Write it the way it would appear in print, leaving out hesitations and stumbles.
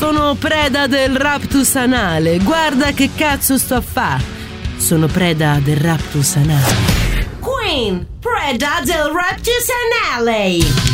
Sono preda del raptus anale. Guarda che cazzo sto a fare. Sono preda del raptus anale. Queen, preda del raptus anale.